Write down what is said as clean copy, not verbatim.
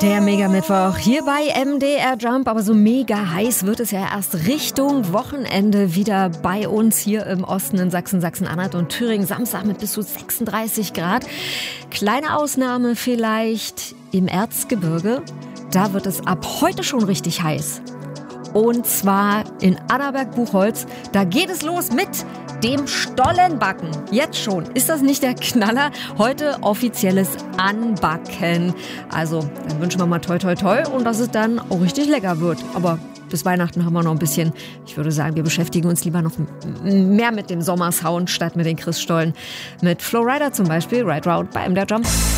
Der Mega-Mittwoch hier bei MDR Jump, aber so mega heiß wird es ja erst Richtung Wochenende wieder bei uns hier im Osten in Sachsen, Sachsen-Anhalt und Thüringen. Samstag mit bis zu 36 Grad. Kleine Ausnahme vielleicht im Erzgebirge. Da wird es ab heute schon richtig heiß. Und zwar in Annaberg-Buchholz. Da geht es los mit dem Stollenbacken. Jetzt schon. Ist das nicht der Knaller? Heute offizielles Anbacken. Also, dann wünschen wir mal toi toi toi und dass es dann auch richtig lecker wird. Aber bis Weihnachten haben wir noch ein bisschen. Ich würde sagen, wir beschäftigen uns lieber noch mehr mit dem Sommersound statt mit den Christstollen. Mit Flowrider zum Beispiel, Ride Route bei MDR Jump.